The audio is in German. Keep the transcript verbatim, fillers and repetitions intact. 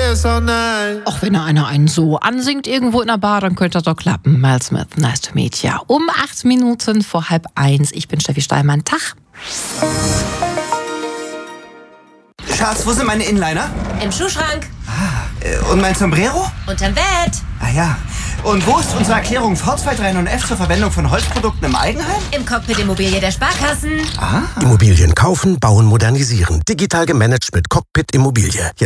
this all night. Auch wenn er einer einen so ansingt irgendwo in der Bar, dann könnte das doch klappen. Mel Smith, nice to meet you. Um acht Minuten vor halb eins. Ich bin Steffi Steinmann. Tag. Schatz, wo sind meine Inliner? Im Schuhschrank. Ah, äh, und mein Sombrero? Unterm Bett. Ah ja. Und wo ist unsere Erklärung V zwei drei neun F zur Verwendung von Holzprodukten im Eigenheim? Im Cockpit Immobilie der Sparkassen. Ah. Immobilien kaufen, bauen, modernisieren. Digital gemanagt mit Cockpit Immobilie.